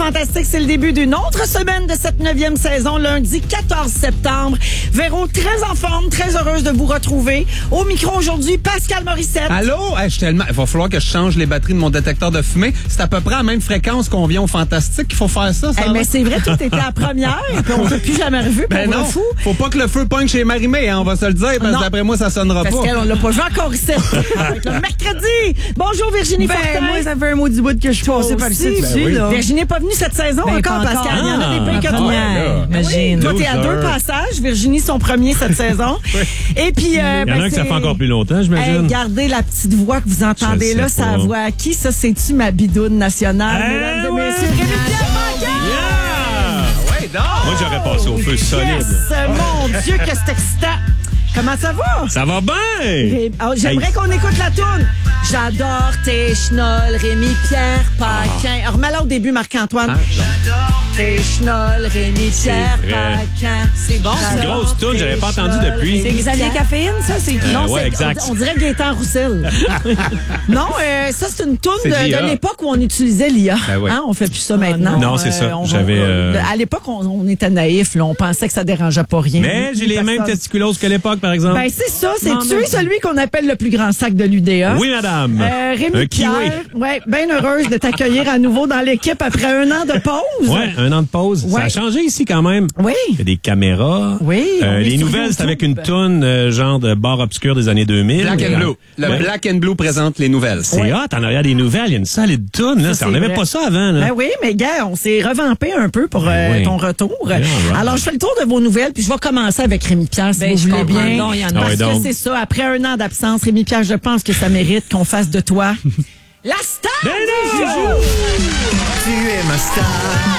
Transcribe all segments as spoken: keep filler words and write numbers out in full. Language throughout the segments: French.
Fantastique, c'est le début d'une autre semaine de cette neuvième saison, lundi quatorze septembre. Véro, très en forme, très heureuse de vous retrouver. Au micro aujourd'hui, Pascal Morissette. Allô? Hey, je suis tellement... Il va falloir que je change les batteries de mon détecteur de fumée. C'est à peu près à la même fréquence qu'on vient au Fantastique qu'il faut faire ça. ça hey, mais c'est vrai, tout était à première, puis on ne peut plus jamais revu. Ben non, fou. faut pas que le feu pogne chez Marie-Mé, hein, on va se le dire, parce que d'après moi, ça sonnera parce pas. Pascal, on l'a pas joué encore ici. Le mercredi. Bonjour Virginie ben, Fortin. moi, ça fait un mot du bout que je suis passée par ici. Ben oui. Virginie n'est pas venue cette saison Ben, encore, pas Pascal. encore. Il y en a des pays que Ah, toi. ouais, imagine. Toi, t'es à deux passages. Virginie, son premier cette saison. Et puis, euh, il y en a ben, un que ça c'est- fait encore plus longtemps, j'imagine. Hey, gardez la petite voix que vous entendez Je là, sais ça pas. voix à qui? Ça, c'est-tu ma bidoune nationale, Eh mesdames et ouais. messieurs? Rémi-Pierre Manquin! Yeah! Ouais, donc. Moi, j'aurais passé au feu solide. Yes! Mon Dieu, que c'est excitant! Comment ça va? Ça va bien! Ré- Ah, J'aimerais Hey. qu'on écoute la toune. J'adore tes chenolles, Rémi-Pierre Paquin. Alors, remets-la au début, Marc-Antoine. Ah, J'adore tes chenolles, Rémi-Pierre C'est vrai. Paquin. C'est bon, C'est une grosse toune, j'avais pas entendu depuis. C'est Xavier Caféine, ça? C'est qui? Non, Euh, ouais, c'est- exact. On, on dirait Gaëtan Roussel. non, euh, ça, c'est une toune C'est de, l'I A. de l'époque où on utilisait l'I A. Ben oui. Hein, on fait plus ça maintenant. Non, c'est ça. on- J'avais, euh, À l'époque, on, on était naïfs. Là, on pensait que ça dérangeait pas rien. Mais j'ai les mêmes Personne. testiculoses que l'époque, par exemple. Ben, c'est ça. C'est Non, tu mais- es celui qu'on appelle le plus grand sac de l'U D A. Oui, madame. Euh, Rémi Un Pierre, kiwi. ouais, bien heureuse de t'accueillir à nouveau dans l'équipe après un an de pause. Ouais, un an de pause. Ouais. Ça a changé ici quand même. Oui. Il y a des caméras. Oui, on Euh, est les sur nouvelles, c'est YouTube. avec une toune euh, genre de bar obscur des années deux mille. Black and Blue. Le Ouais. Black and Blue présente les nouvelles. C'est hot, en arrière des nouvelles, il y a une solide toune. Là. Ça, Ça, on c'est n'avait vrai. pas ça avant. Là. Ben oui, mais gars, on s'est revampé un peu pour euh, Ben oui. ton retour. right. Alors, je fais le tour de vos nouvelles, puis je vais commencer avec Rémi Pierre, si Ben, vous je voulez comprends. bien. Non, il y en a. Ah Parce ouais, que donc. c'est ça, après un an d'absence, Rémi Pierre, je pense que ça mérite qu'on fasse de toi la star Ben du non! jour. Tu es ma star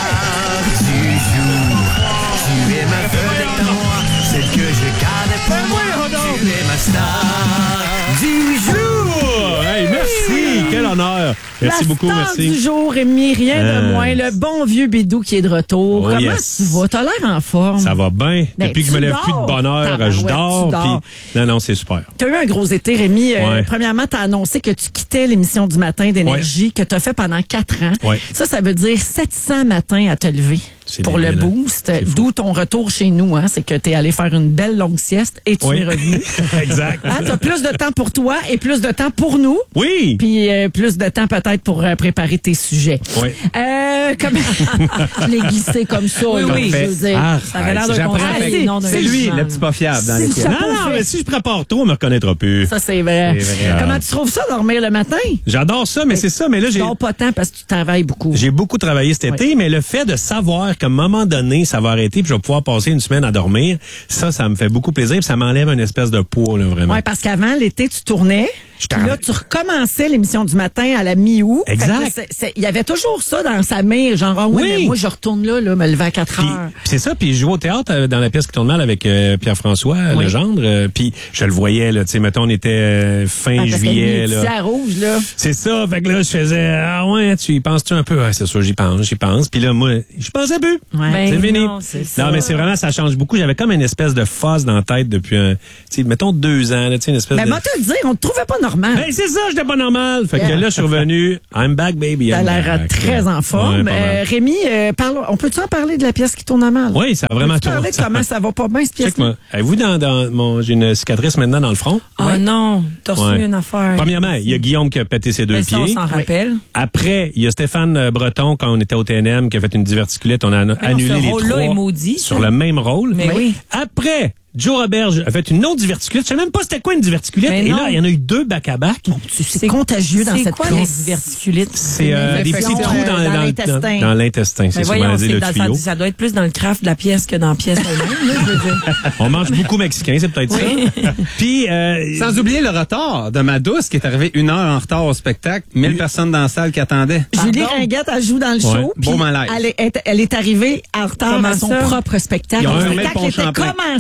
du jour. Tu es ma vedette à moi, celle que je garde pour moi. Tu es ma star du jour. Hey, merci, quel honneur. Merci la beaucoup, star merci. du jour, Rémi, rien de Euh, moins. Le bon vieux Bédou qui est de retour. Oh, Comment yes. tu vas? T'as l'air en forme. Ça va bien. Ben, Depuis que je me tu lève plus de dors. bonne heure, Tabarouette, je tu dors. dors. Puis... Non, non, c'est super. Tu as eu un gros été, Rémi. Euh, Ouais. Premièrement, tu as annoncé que tu quittais l'émission du matin d'énergie que tu as fait pendant quatre ans. Ouais. Ça, ça veut dire sept cents matins à te lever C'est pour le débile, hein. boost. C'est fou. D'où ton retour chez nous. Hein, c'est que tu es allé faire une belle longue sieste et tu Oui. es revenu. Exact. Hein, tu as plus de temps pour toi et plus de temps pour nous. Oui. Puis euh, plus de temps peut-être pour euh, préparer tes sujets. Oui. Euh, comme... je l'ai glissé comme ça. Oui, là, oui. je veux dire. Ah, Ça avait l'air d'un j'apprends. contrat avec C'est- le nom d'un C'est lui, jugement. le petit pas fiable dans C'est l'équipe. ça. Non, non, mais si je prépare trop, on me reconnaîtra plus. Ça, c'est vrai. C'est vrai. Comment tu trouves ça, dormir le matin? J'adore ça, mais c'est ça. Mais là, Tu j'ai... dors pas tant parce que tu travailles beaucoup. J'ai beaucoup travaillé cet été, mais le fait de savoir qu'à un moment donné, ça va arrêter puis je vais pouvoir passer une semaine à dormir, ça, ça me fait beaucoup plaisir puis ça m'enlève une espèce de poids, là, vraiment. Oui, parce qu'avant, l'été, tu tournais. Je Puis là, travaille. tu recommençais l'émission du matin à la mi-août. Exact. Fait que là, c'est- c'est- Il y avait toujours ça dans sa mire, genre, ah oui, Oui. mais moi, je retourne là, là, me lever à quatre Puis, heures. puis c'est ça, puis je jouais au théâtre euh, dans la pièce qui tourne mal avec euh, Pierre-François Oui. Legendre, euh, puis je le voyais, là, tu sais, mettons, on était euh, fin Ah, parce qu'il y juillet, a là. à rouge, là. C'est ça, fait que là, je faisais, ah ouais, tu y penses-tu un peu? Ouais, c'est sûr, j'y pense, j'y pense. Puis là, moi, je pensais plus. Ouais. Ben c'est fini. non, c'est ça. Non, mais c'est vraiment, ça change beaucoup. J'avais comme une espèce de phase dans la tête depuis, un, tu sais, mettons deux ans, là, tu sais, une espèce Ben, de... moi, te le dire, on te trouvait pas normal. Ben, c'est ça, j'étais pas normal. Fait que Yeah. là, je suis revenu. I'm back, baby. T'as I'm l'air back. très en Ouais, forme. pas mal. Euh, Rémi, euh, parle, on peut-tu en parler de la pièce qui tourne à mal? Oui, ça a vraiment Peux-tu parler de tourné. comment ça va pas bien, cette pièce-là? Check-moi. Avez-vous dans, dans mon, j'ai une cicatrice maintenant dans le front? Ah non, t'as reçu Ouais. une affaire. Premièrement, il y a Guillaume qui a pété ses deux Mais ça, on pieds. s'en rappelle. Après, il y a Stéphane euh, Breton, quand on était au T N M, qui a fait une diverticulite. On a non, annulé ce les rôle-là trois est maudit, sur ça. le même rôle. Mais oui. Après, Joe Roberge a fait une autre diverticulite. Je sais même pas c'était quoi une diverticulite. Mais Et non. là, il y en a eu deux back-à-back. C'est contagieux dans C'est cette quoi pièce. les diverticulites? C'est euh, Une des petits infection, trous euh, dans, dans dans- l'intestin. dans- dans l'intestin. C'est Mais souvent voyons, dit c'est le dans- tuyau. ça, ça doit être plus dans le craft de la pièce que dans la pièce elle-même, là, je veux dire. On mange beaucoup mexicain, c'est peut-être ça. Puis, euh, Sans oublier le retard de ma douce qui est arrivée une heure en retard au spectacle. Mille personnes dans la salle qui attendaient. Julie Pardon? Ringuette, elle joue dans le Ouais. show. Beau puis malaise. Elle est, elle est arrivée en retard Comment à son ça? propre spectacle. Ils ont Le fermé le spectacle pont était Champlain. commencé.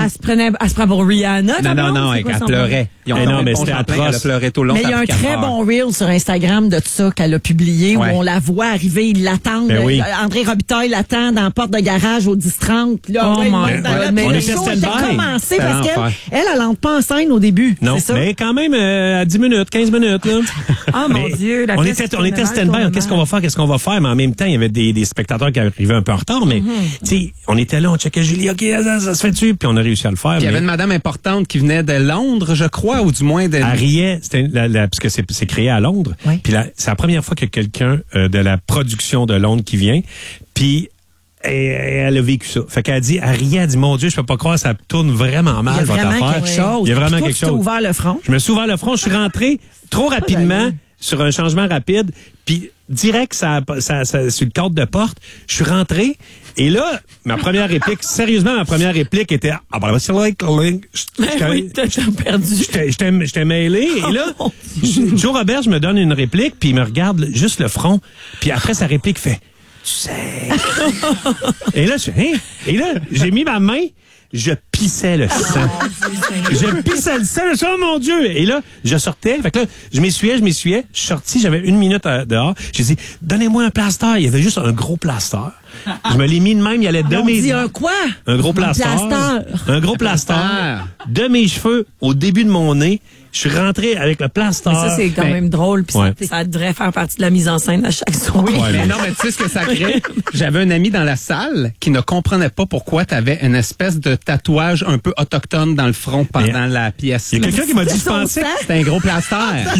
elle se prenait, elle se prend pour Rihanna. Non, ta non, blonde, non, c'est elle, quoi elle son pleurait. Ils ont Eh fait non, un mais bon c'était champagne, atroce. Elle a pleuré tout le long. Mais il y a ça un fait très quatre bon heures. reel sur Instagram de ça qu'elle a publié Ouais. où on la voit arriver, ils l'attendent. Ben oui. Euh, André Robitaille l'attend dans la porte de garage au dix trente. Puis là, Oh ouais, my ouais, God. dans la- Mais puis on le était show stand-by. était commencé C'était parce qu'elle, l'enfer. elle, elle entre pas en scène au début. Non, C'est ça? mais quand même euh, à dix minutes, quinze minutes. Là. Ah, mon Mais Dieu, la on pièce était, on tourne était mal, stand-by. tourne Qu'est-ce qu'on mal. va faire? Qu'est-ce qu'on va faire? Mais en même temps, il y avait des, des spectateurs qui arrivaient un peu en retard. Mais, tu sais, on était là, on checkait Julie. OK, ça, ça se fait-tu? Puis on a réussi à le faire. Puis il y avait mais une madame importante qui venait de Londres, je crois, ou du moins de... elle riait, c'était la, la, parce que c'est, c'est créé à Londres. Oui. Puis la- c'est la première fois que quelqu'un euh, de la production de Londres qui vient. Puis elle, elle a vécu ça. Fait qu'elle a dit, elle riait, elle dit, mon Dieu, je peux pas croire, ça tourne vraiment Il y mal, a votre vraiment affaire. quelque chose. Il y a vraiment Puis toi, quelque tu t'es chose. ouvert le front. Je me suis ouvert le front, je suis rentré trop rapidement sur un changement rapide, puis direct ça, ça, ça, sur le cadre de porte, je suis rentré, et là, ma première réplique, sérieusement, ma première réplique était « Ah, ben, c'est like, like. » Oui, t'as t'as perdu. J'étais j'étais- j'étais mêlé, et là, Joe Robert, je me donne une réplique, puis il me regarde juste le front, puis après sa réplique, fait « Tu sais... » Et là, je fais « Hein? » Et là, j'ai mis ma main, je pissais le sang. Je pissais le sang, je suis, oh mon Dieu! Et là, je sortais, fait que là, je m'essuyais, je m'essuyais, je suis sorti, j'avais une minute à- dehors. J'ai dit, donnez-moi un plaster. Il y avait juste un gros plaster. Je me l'ai mis de même, il allait de On mes... dit un quoi? Un gros Un plaster. plaster. Un gros plaster. De mes cheveux au début de mon nez. Je suis rentré avec le plaster. Mais ça, c'est quand Ben, même drôle. Puis ouais. ça, ça devrait faire partie de la mise en scène à chaque soir. Oui, Ouais, mais mais- non, mais tu sais ce que ça crée? J'avais un ami dans la salle qui ne comprenait pas pourquoi tu avais une espèce de tatouage un peu autochtone dans le front pendant Mais- la pièce. Il y a là. quelqu'un qui m'a dit, je son pensais... sang. C'était un gros plaster.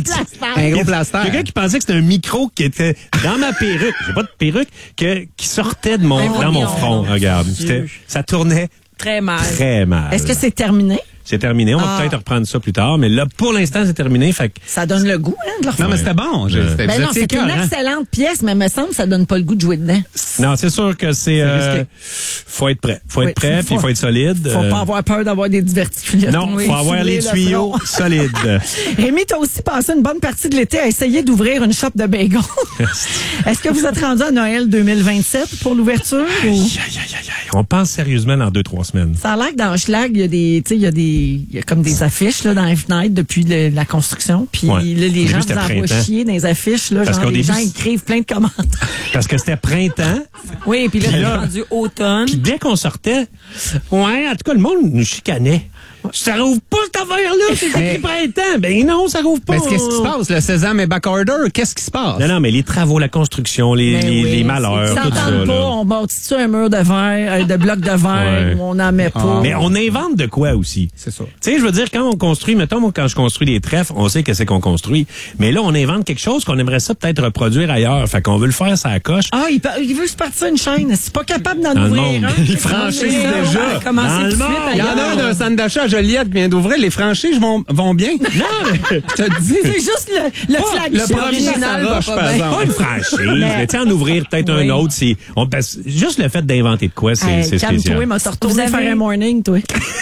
un gros plaster. Quelqu'un qui pensait que c'était un micro qui était dans ma perruque. J'ai pas de perruque que, qui sortait de mon, Ben dans mon voyons. front. Regarde. C'était- ça tournait Très mal. très mal. Est-ce que c'est terminé? C'est terminé. On va Ah. peut-être reprendre ça plus tard. Mais là, pour l'instant, c'est terminé. Fait que Ça donne le goût, hein, de le refaire. Non, mais c'était bon. Je- Euh, c'était- Ben vous non, étiez c'est une écœurant. excellente pièce, mais me semble que ça donne pas le goût de jouer dedans. non, c'est sûr que c'est. Euh, risqué. faut être prêt. Faut Oui, être prêt, faut- puis il faut être solide. Faut Euh, pas avoir peur d'avoir des diverticulites. Non, Oui, faut avoir filer les le tuyaux front. solides. Rémi, t'as aussi passé une bonne partie de l'été à essayer d'ouvrir une shop de bagels. Est-ce que vous êtes rendu à Noël deux mille vingt-sept pour l'ouverture? ou- Aïe, aïe, aïe, aïe. On pense sérieusement dans deux, trois semaines. Ça a l'air que dans Schlag, il y a des, tu sais, il y a des, il y a comme des affiches, là, dans les fenêtres depuis le- la construction. Puis, Ouais. là, Au les début, gens c'était vous envoient printemps. chier dans les affiches, là. Parce Genre, qu'au les début, gens c'est- écrivent plein de commentaires. Parce que c'était printemps. Oui, puis là, Puis c'est là- rendu automne. Puis dès qu'on sortait, ouais, en tout cas, le monde nous chicanait. Ça rouvre pas cette affaire-là, c'est Mais- écrit printemps. Ben non, ça rouvre pas. Mais qu'est-ce qui se passe? Le sésame est backorder. Qu'est-ce qui se passe? Non, non, mais les travaux, la construction, les, Ben les, oui, les malheurs, Ils tout ça. s'entendent pas, Là. on bâtit-tu un mur de verre, euh, de blocs de verre, Ouais. ou on n'en met pas. Ah. Mais on invente de quoi aussi? C'est ça. Tu sais, je veux dire, quand on construit, mettons, moi, quand je construis des trèfles, on sait que c'est qu'on construit. Mais là, on invente quelque chose qu'on aimerait ça peut-être reproduire ailleurs. Fait qu'on veut le faire, ça coche. Ah, il, peut- il veut se partir une chaîne. C'est pas capable d'en Dans le ouvrir monde. un. Il franchise C'est ça. déjà. On va commencer Dans tout le de suite monde. Il y en ailleurs. a un d'un centre d'achat à Joliette qui vient d'ouvrir. Les franchises vont, vont bien. Non, mais je te dis. C'est juste le, le Pas flagship. le premier original ça roche, va par pas bien. exemple. Pas une franchise, mais tu sais, en ouvrir peut-être un autre, c'est, on, parce- juste le fait d'inventer de quoi, c'est, Hey, c'est calme-toi, spécial. m'a retourné Vous avez- faire un morning, toi.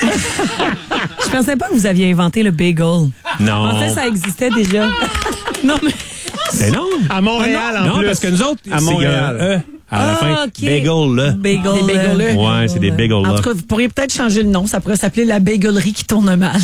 Je pensais pas que vous aviez inventé le bagel. Je Non. pensais que ça existait déjà. Non, mais... Mais non. À Montréal, en non, plus. parce que nous autres, À c'est, Montréal. euh, E à la Ah, fin. ok. Bagel, là. Bagel. Des bagels, là. Ouais, c'est des bagels, En là. tout cas, vous pourriez peut-être changer le nom. Ça pourrait s'appeler la bagelerie qui tourne mal.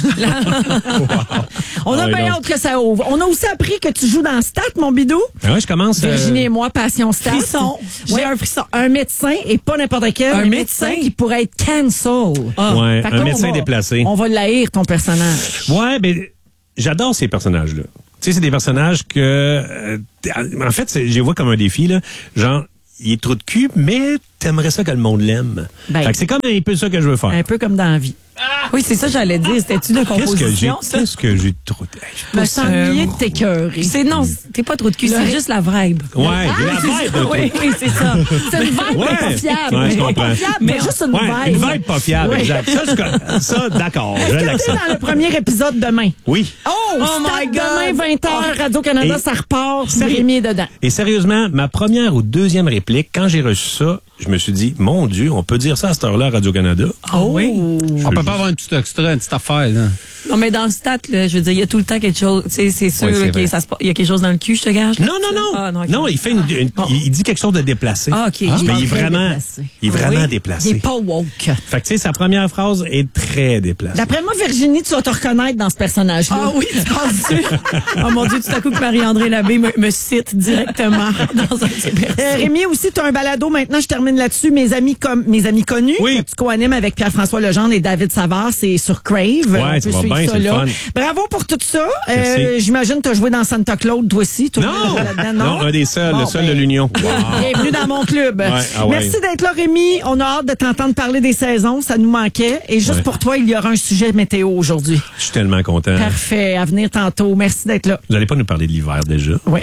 On a Ah oui, bien non. hâte que ça ouvre. On a aussi appris que tu joues dans Stat, mon bidou. Ah ouais, je commence. euh, Virginie et moi, passion Stat. Frisson. Oui, un frisson. Un médecin, et pas n'importe quel. Un Un médecin, médecin qui pourrait être cancel. Ouais, Fait que un là, médecin on va- déplacé. On va l'haïr, ton personnage. Ouais, ben j'adore ces personnages-là. Tu sais, c'est des personnages que, euh, t- en fait, c'est- je les vois comme un défi là. Genre, il est trop de cul, mais t'aimerais ça que le monde l'aime. Ben, Fait que c'est comme un peu ça que je veux faire. Un peu comme dans la vie. Oui, c'est ça que j'allais dire. C'était-tu de Qu'est-ce que j'ai, composition, ça? qu'est-ce que j'ai trop. Hey, je Me sais s'ennuyer de t'écœurer. C'est non, t'es pas trop de cul, Le- c'est juste la vibe. pas. Ouais, j'ai la vibe. de Oui, oui, c'est ça. C'est une vibe Ouais. mais pas fiable. Ouais, je Pas comprends. fiable, Mais mais juste une Ouais, vibe. une vibe pas fiable, Oui. exact. Ça, je con- ça, d'accord, je Est-ce que tu es l'accepte. dans le premier épisode demain? Oui. Oh, Oh Stade my God. demain, vingt heures, Radio-Canada, Et- ça repart. Sérieux- Rémi est dedans. Et sérieusement, ma première ou deuxième réplique, quand j'ai reçu ça, je me suis dit, mon Dieu, on peut dire ça à cette heure-là à Radio-Canada. Oh, oui. On peut Je- pas avoir un petit extra, une petite affaire, là. Non, mais dans le stat, là, je veux dire, il y a tout le temps quelque chose. Tu sais, c'est sûr Oui, c'est là, qu'il vrai. ça se pa- il y a quelque chose dans le cul, je te gage. Non, non, non. Ah, non, ok. Non, il fait une, une- Bon. il, il dit quelque chose de déplacé. Ah, ok. Mais Il est il est très vraiment, déplacé. il est vraiment Oui. Il déplacé. est pas woke. Fait que, tu sais, sa première phrase est très déplacée. D'après moi, Virginie, tu vas te reconnaître dans ce personnage-là. Ah oui, tu penses-tu? Oh mon Dieu, tout à coup que Marie-André Labbé me, me cite directement dans un de ses Euh, persos. Rémi, aussi, tu as un balado maintenant, je termine là-dessus. Mes amis comme mes amis connus, Oui. que tu co-animes avec Pierre-François Legendre et David Savard, c'est sur Crave. Ouais, On ça peut va suivre bien, ça c'est le là. fun. Bravo pour tout ça. Euh, Merci. J'imagine que tu as joué dans Santa Claus, toi aussi. Toi, Non! là-dedans, Non, un des seuls, Bon, le seul ben, de l'Union. Bienvenue dans mon club. ah ouais. Merci d'être là, Rémi. On a hâte de t'entendre parler des saisons. Ça nous manquait. Et juste Ouais. pour toi, il y aura un sujet météo aujourd'hui. Je suis tellement content. Parfait. À venir tantôt. Merci d'être là. Vous n'allez pas nous parler de l'hiver déjà? Oui.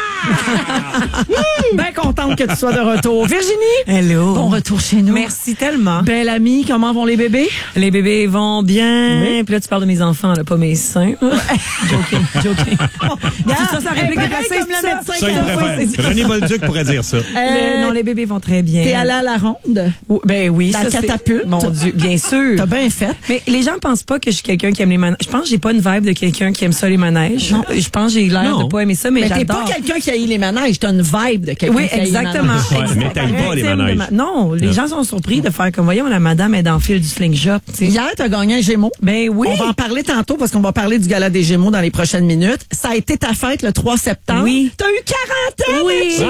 Bien contente que tu sois de retour. Virginie, Hello. bon retour chez nous. Merci tellement. Belle amie, comment vont les bébés? Les bébés vont bien. Oui. Puis là, tu parles de mes enfants, là, pas mes seins. joking, joking. C'est ça, ça réplique Pareil déplacée, comme le c'est ça. médecin Ça, il qui a préfère. fait. René Bolduc pourrait dire ça. Le- non, les bébés vont très bien. T'es allée à la ronde? Oh, ben oui. Dans ça, le c'est- catapulte? Mon Dieu, bien sûr. T'as bien fait. Mais les gens pensent pas que je suis quelqu'un qui aime les manèges. Je pense que j'ai pas une vibe de quelqu'un qui aime ça les manèges. Non. Je pense que j'ai l'air Non. de pas aimer ça, mais, Mais t'es j'adore. pas quelqu'un qui a eu les manèges, t'as une vibe de quelqu'un Oui, qui a eu les exactement. manèges. Ouais, mais t'aimes pas les Intime de manèges. ma- Non, les Non. gens sont surpris de faire comme, voyons, la madame est dans le fil du slingshot. tu sais. Hier, t'as gagné un Gémeaux. Ben oui. On va en parler tantôt parce qu'on va parler du gala des Gémeaux dans les prochaines minutes. Ça a été ta fête le trois septembre. Oui. T'as eu quarante ans. Oui, Virginie.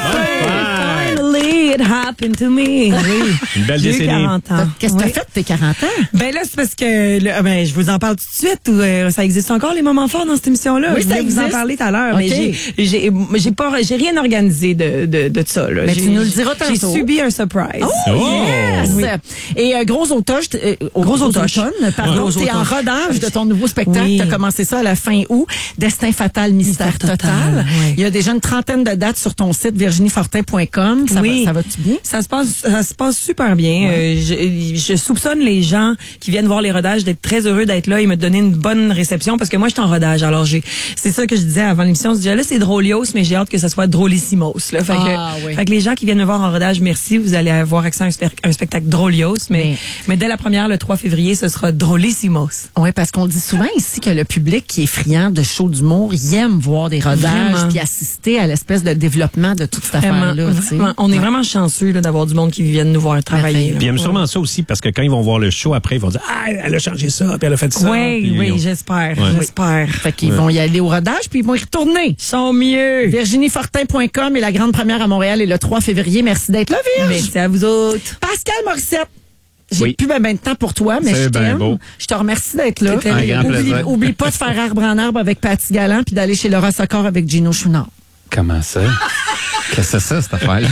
enfin, finally, it happened to me. Oui. Une belle J'ai eu décennie. quarante ans. Qu'est-ce que t'as Oui. fait de tes quarante ans? Ben là, c'est parce que, là, ben, je vous en parle tout de suite. Ou, euh, ça existe encore les moments forts dans cette émission-là. Oui, je ça voulais vous en existe. parler tout à l'heure. OK. Mais j'ai, j'ai, j'ai pas, j'ai rien organisé de, de, de ça, là. Ben, J'ai- tu nous le diras J'ai tantôt. subi un surprise. Oh! Yes! Oui. Et euh, gros automne, euh, au- Gros gros automne. automne, pardon, Gros t'es en automne. rodage de ton nouveau spectacle. Oui. T'as commencé ça à la fin août. Destin fatal, mystère, Mystère total. total, oui. Il y a déjà une trentaine de dates sur ton site virginie fortin point com. Ça Oui. va, ça va-tu bien? Ça se passe, ça se passe super bien. Euh, je, je soupçonne les gens qui viennent voir les rodages d'être très heureux d'être là et me donner une bonne réception parce que moi, je suis en rodage. Alors, j'ai, c'est ça que je disais avant l'émission. Je disais, là, c'est drôlios, mais j'ai hâte que ce soit drôlissimos. Là. Fait, Ah, que, oui. fait que les gens qui viennent me voir en rodage, merci. Vous allez avoir accès à un, spe- un spectacle drôlios, mais, Mais- mais dès la première, le trois février, ce sera drôlissimos. Oui, parce qu'on dit souvent ici que le public qui est friand de show d'humour, il aime voir des rodages Vraiment. puis assister à l'espèce de développement de toute cette Vraiment, affaire-là. tu sais. vraiment. On est Ouais. vraiment chanceux là, d'avoir du monde qui viennent nous voir travailler. Merveilleux. Puis ils aiment sûrement ça aussi parce que quand ils vont voir le show après, ils vont dire ah elle a changé ça puis elle a fait ça. Oui, Puis oui, on- j'espère, Ouais. j'espère. Fait qu'ils vont y aller au rodage puis ils vont y retourner. Ils sont mieux. virginie fortin point com et la grande première à Montréal est le trois février. Merci d'être là, Virge. Merci à vous autres. Pascal Morissette. J'ai Oui. plus ben, ben de temps pour toi, mais C'est je bien t'aime. beau. Je te remercie d'être là. C'était Un grand oublie, plaisir. oublie pas de faire arbre en arbre avec Patty Galland puis d'aller chez Laura Socor avec Gino Chouinard. Comment ça? Qu'est-ce que c'est ça, cette affaire-là?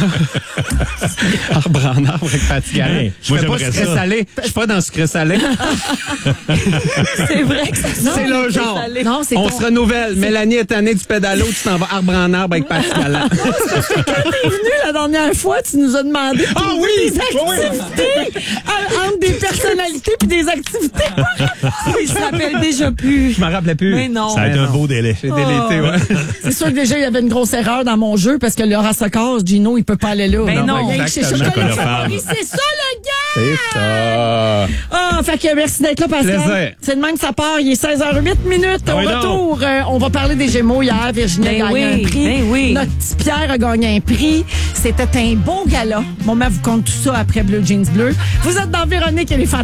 Arbre en arbre avec Patty Galland. Hey, Je moi, fais pas j'aimerais sucré ça. salé. Je suis pas dans le sucré salé. C'est vrai que ça C'est le genre. Non, c'est On ton- se renouvelle. Mélanie est année du pédalo. Tu t'en vas arbre en arbre avec Patty Galland. T'es venu la dernière fois, tu nous as demandé de Ah trouver oui! des activités en- entre des personnalités puis des activités. Il se rappelle déjà plus. Je m'en rappelais plus. Mais non. Ça a été un beau délai. J'ai délété, ouais. C'est sûr que déjà, il y avait une grosse erreur dans mon jeu parce que Laura Socor, Gino, il peut pas aller là. Ben non, il est chez exactement. Chocolat Chocolat Favori, Femme. c'est ça le gars! C'est ça. Ah, fait que merci d'être là, Pascal. Plaisir. C'est de même que ça part. Il est seize heures huit minutes. Ah Au oui, non. retour, euh, on va parler des Gémeaux hier. Virginie Ben a gagné oui, un prix. ben oui. Notre petit Pierre a gagné un prix. C'était un bon gala. Mon mère vous compte tout ça après Bleu Jeans Bleu. Vous êtes dans Véronique et les Fantastiques.